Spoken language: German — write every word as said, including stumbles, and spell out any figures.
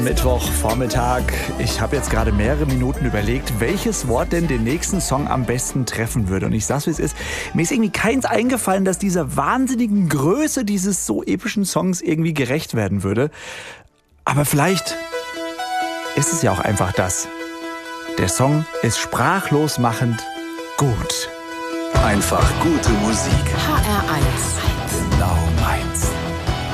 Mittwochvormittag. Ich habe jetzt gerade mehrere Minuten überlegt, welches Wort denn den nächsten Song am besten treffen würde. Und ich sag's, wie es ist. Mir ist irgendwie keins eingefallen, das dieser wahnsinnigen Größe dieses so epischen Songs irgendwie gerecht werden würde. Aber vielleicht ist es ja auch einfach das. Der Song ist sprachlos machend gut. Einfach gute Musik. H R eins. Genau meins.